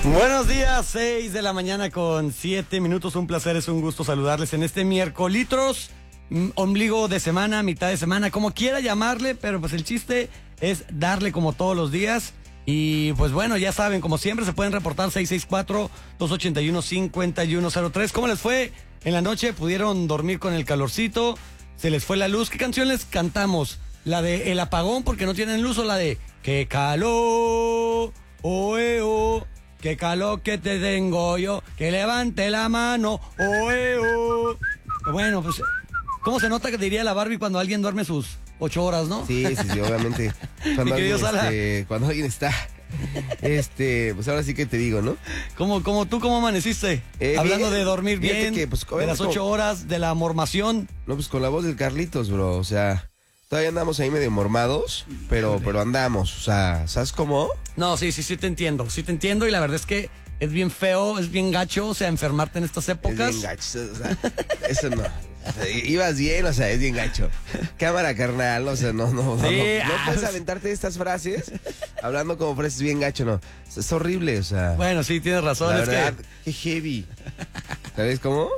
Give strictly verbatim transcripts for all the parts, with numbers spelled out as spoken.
Buenos días, seis de la mañana con siete minutos. Un placer, es un gusto saludarles en este miércoles, ombligo de semana, mitad de semana, como quiera llamarle, pero pues el chiste es darle como todos los días. Y pues bueno, ya saben, como siempre se pueden reportar seis seis cuatro, dos ocho uno, cinco uno cero tres. ¿Cómo les fue en la noche? ¿Pudieron dormir con el calorcito? ¿Se les fue la luz? ¿Qué canción les cantamos? ¿La de El Apagón porque no tienen luz o la de Qué calor, oh, eh, oh, qué calor que te tengo yo, que levante la mano, oh, eh, oh? Bueno, pues, ¿cómo se nota que diría la Barbie cuando alguien duerme sus ocho horas, no? Sí, sí, sí, obviamente. Cuando, alguien, este, cuando alguien está, este, pues ahora sí que te digo, ¿no? ¿Cómo, cómo tú cómo amaneciste? Eh, Hablando bien, de dormir bien, que, pues, de las ocho horas, de la mormación. No, pues con la voz del Carlitos, bro, o sea, todavía andamos ahí medio mormados, pero, pero andamos, o sea, ¿sabes cómo? No, sí, sí, sí te entiendo, sí te entiendo y la verdad es que es bien feo, es bien gacho, o sea, enfermarte en estas épocas. Es bien gacho, o sea, eso no. O sea, ibas bien, o sea, es bien gacho. Cámara, carnal, o sea, no, no, no, sí, no, no ah, puedes aventarte estas frases hablando como frases bien gacho, no. Es horrible, o sea. Bueno, sí, tienes razón. La es verdad, que... qué heavy. ¿Sabes cómo?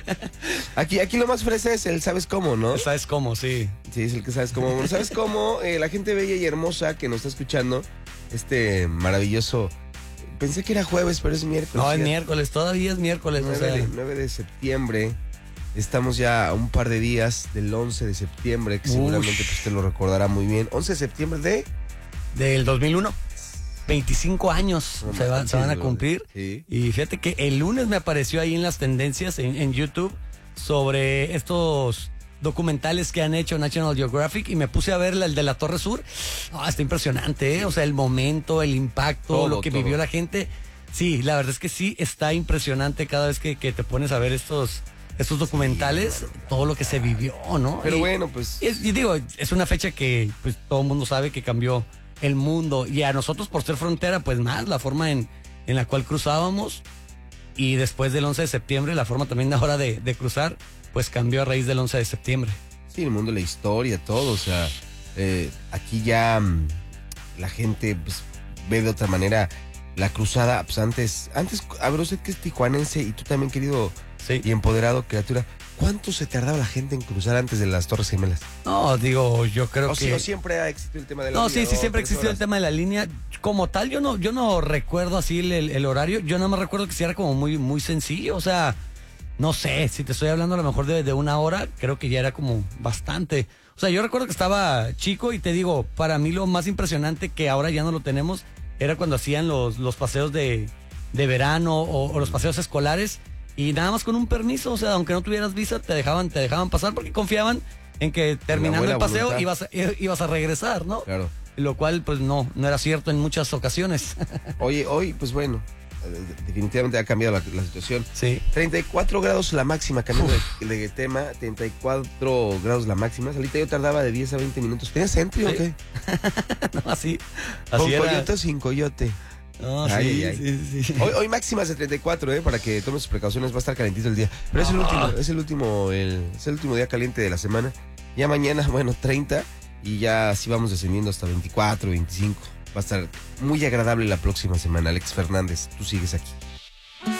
Aquí, aquí lo más fresa es el ¿sabes cómo, no? ¿Sabes cómo? Sí. Sí, es el que sabes cómo. Bueno, ¿sabes cómo? Eh, la gente bella y hermosa que nos está escuchando, este maravilloso... Pensé que era jueves, pero es miércoles. No, es fíjate. miércoles, todavía es miércoles. nueve, o sea... de, nueve de septiembre. Estamos ya a un par de días del once de septiembre, que Ush. seguramente pues, te lo recordará muy bien. once de septiembre de... Del dos mil uno. veinticinco años No se, va- se van a cumplir. Sí. Y fíjate que el lunes me apareció ahí en las tendencias en, en YouTube sobre estos documentales que han hecho National Geographic y me puse a ver el de la Torre Sur. Ah, está impresionante, ¿eh? O sea, el momento, el impacto, Todo, lo que todo. vivió la gente. Sí, la verdad es que sí, está impresionante cada vez que, que te pones a ver estos, estos documentales, Sí, todo lo que se vivió, ¿no? Pero Y- bueno, pues... y, es- y digo, es una fecha que pues todo el mundo sabe que cambió el mundo y a nosotros por ser frontera, pues más la forma en, en la cual cruzábamos y después del once de septiembre la forma también ahora de, de cruzar, pues cambió a raíz del once de septiembre. Sí, el mundo, la historia, todo, o sea, eh, aquí ya mm, la gente pues, ve de otra manera la cruzada, pues antes, antes, a ver, usted que es tijuanense y tú también, querido Sí. y empoderado criatura, ¿cuánto se tardaba la gente en cruzar antes de las Torres Gemelas? No, digo, yo creo O, que... sí, o siempre ha existido el tema de la No, línea, sí, sí, siempre tres existió el horas. tema de la línea. Como tal, yo no, yo no recuerdo así el, el- el horario. Yo nada más recuerdo que sí era como muy, muy sencillo. O sea, no sé, si te estoy hablando a lo mejor de, de una hora, creo que ya era como bastante. O sea, yo recuerdo que estaba chico y te digo, para mí lo más impresionante que ahora ya no lo tenemos era cuando hacían los, los paseos de, de verano o, o los paseos escolares y nada más con un permiso. O sea, aunque no tuvieras visa, te dejaban, te dejaban pasar porque confiaban en que terminando buena el paseo voluntad. ibas a, ibas a regresar, ¿no? Claro. Lo cual, pues no, no era cierto en muchas ocasiones. Oye, hoy, pues bueno, eh, definitivamente ha cambiado la, la situación. Sí. treinta y cuatro grados la máxima, cambiando de, de tema, treinta y cuatro grados la máxima. Salita yo tardaba de diez a veinte minutos. ¿Tenías entry Sí. o qué? No, así. ¿Con Así era. coyote o sin coyote? No, Ay, sí, ay, ay. sí, sí. Hoy, hoy máximas de treinta y cuatro, ¿eh? Para que tomes sus precauciones, va a estar calentito el día. Pero es el último, es el último, el, es el último día caliente de la semana. Ya mañana, bueno, treinta y ya así vamos descendiendo hasta veinticuatro, veinticinco. Va a estar muy agradable la próxima semana. Alex Fernández, tú sigues aquí.